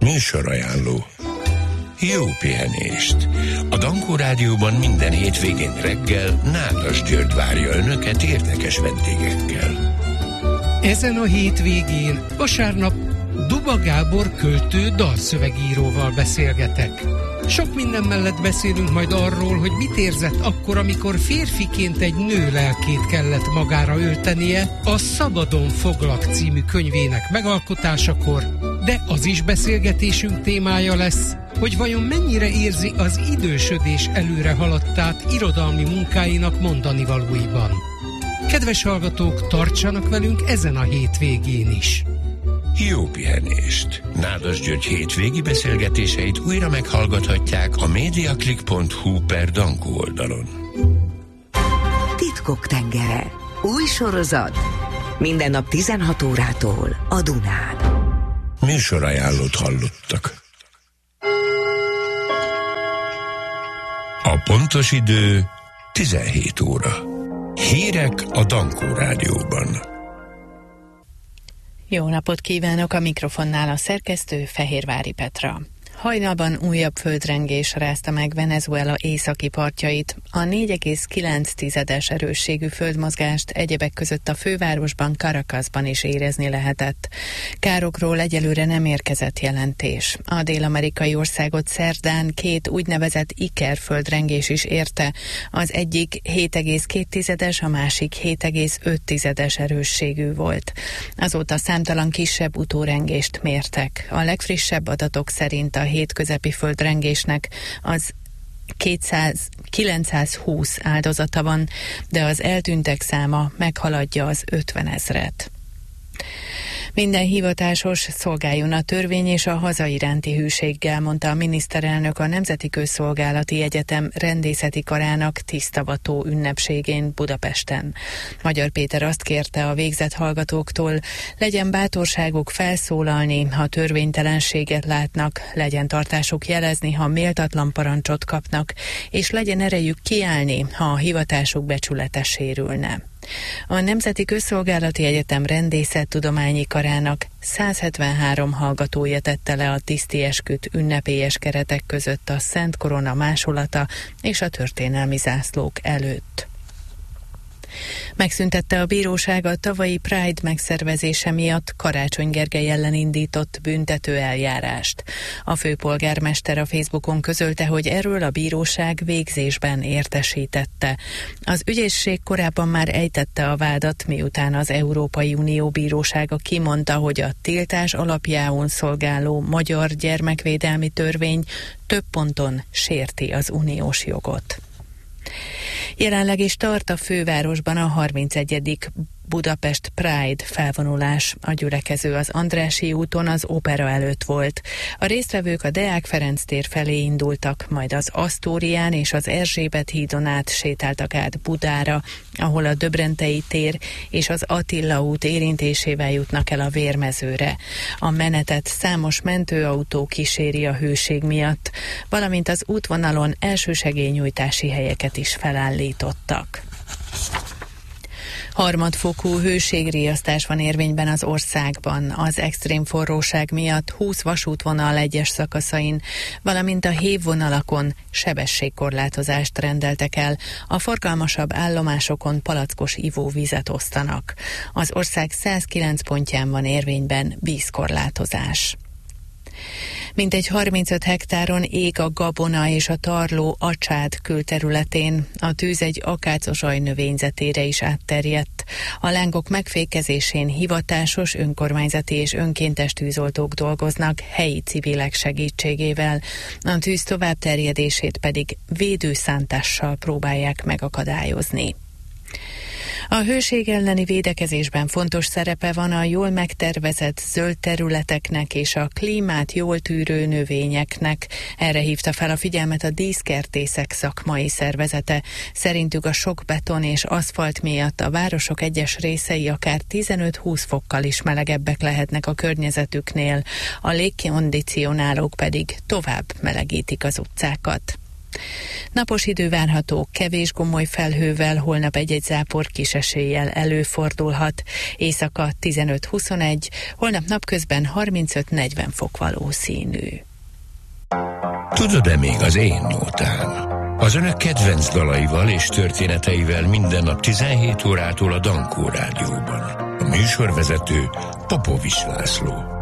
Műsorajánló. Jó pihenést! A Dankó Rádióban minden hétvégén reggel Nádas György várja Önöket érdekes vendégekkel. Ezen a hétvégén vasárnap Duba Gábor költő dalszövegíróval beszélgetek. Sok minden mellett beszélünk majd arról, hogy mit érzett akkor, amikor férfiként egy nő lelkét kellett magára öltenie a Szabadon foglak című könyvének megalkotásakor, de az is beszélgetésünk témája lesz, hogy vajon mennyire érzi az idősödés előre haladtát irodalmi munkáinak mondanivalóiban. Kedves hallgatók, tartsanak velünk ezen a hétvégén is! Jó pihenést! Nádas György hétvégi beszélgetéseit újra meghallgathatják a mediaclick.hu/Dankó oldalon. Titkok tengere. Új sorozat. Minden nap 16 órától a Dunán. Műsorajánlót hallottak. A pontos idő 17 óra. Hírek a Dankó Rádióban. Jó napot kívánok, a mikrofonnál a szerkesztő Fehérvári Petra. Hajnalban újabb földrengés rázta meg Venezuela északi partjait. A 4,9 erősségű földmozgást egyebek között a fővárosban, Caracasban is érezni lehetett. Károkról egyelőre nem érkezett jelentés. A dél-amerikai országot szerdán 2 úgynevezett Iker földrengés is érte. Az egyik 7,2, a másik 7,5 erősségű volt. Azóta számtalan kisebb utórengést mértek. A legfrissebb adatok szerint a hétközepi földrengésnek az 920 áldozata van, de az eltűntek száma meghaladja az 50 000-et. Minden hivatásos szolgáljon a törvény és a haza iránti hűséggel, mondta a miniszterelnök a Nemzeti Közszolgálati Egyetem rendészeti karának tisztavató ünnepségén Budapesten. Magyar Péter azt kérte a végzett hallgatóktól, legyen bátorságuk felszólalni, ha törvénytelenséget látnak, legyen tartásuk jelezni, ha méltatlan parancsot kapnak, és legyen erejük kiállni, ha a hivatásuk becsülete sérülne. A Nemzeti Közszolgálati Egyetem rendészettudományi karának 173 hallgatója tette le a tiszti esküt ünnepélyes keretek között a Szent Korona másolata és a történelmi zászlók előtt. Megszüntette a bíróság a tavalyi Pride megszervezése miatt Karácsony Gergely ellen indított büntető eljárást. A főpolgármester a Facebookon közölte, hogy erről a bíróság végzésben értesítette. Az ügyészség korábban már ejtette a vádat, miután az Európai Unió bírósága kimondta, hogy a tiltás alapjául szolgáló magyar gyermekvédelmi törvény több ponton sérti az uniós jogot. Jelenleg is tart a fővárosban a 31. Budapest Pride felvonulás. A gyülekező az Andrássy úton az opera előtt volt. A résztvevők a Deák Ferenc tér felé indultak, majd az Asztórián és az Erzsébet hídon át sétáltak át Budára, ahol a Döbrentei tér és az Attila út érintésével jutnak el a Vérmezőre. A menetet számos mentőautó kíséri a hőség miatt, valamint az útvonalon elsősegélynyújtási helyeket is felállítottak. Harmadfokú hőségriasztás van érvényben az országban. Az extrém forróság miatt 20 vasútvonal egyes szakaszain, valamint a hévvonalakon sebességkorlátozást rendeltek el. A forgalmasabb állomásokon palackos ivóvizet osztanak. Az ország 109 pontján van érvényben vízkorlátozás. Mintegy 35 hektáron ég a gabona és a tarló acsád külterületén. A tűz egy akácosaj növényzetére is átterjedt. A lángok megfékezésén hivatásos, önkormányzati és önkéntes tűzoltók dolgoznak helyi civilek segítségével. A tűz továbbterjedését pedig védőszántással próbálják megakadályozni. A hőség elleni védekezésben fontos szerepe van a jól megtervezett zöld területeknek és a klímát jól tűrő növényeknek. Erre hívta fel a figyelmet a Díszkertészek szakmai szervezete. Szerintük a sok beton és aszfalt miatt a városok egyes részei akár 15-20 fokkal is melegebbek lehetnek a környezetüknél, a légkondicionálók pedig tovább melegítik az utcákat. Napos idő várható, kevés gomoly felhővel, holnap egy-egy zápor kis eséllyel előfordulhat. Éjszaka 15-21, holnap napközben 35-40 fok valószínű. Tudod-e még az én nótám? Az önök kedvenc dalaival és történeteivel minden nap 17 órától a Dankó Rádióban. A műsorvezető Popovics László.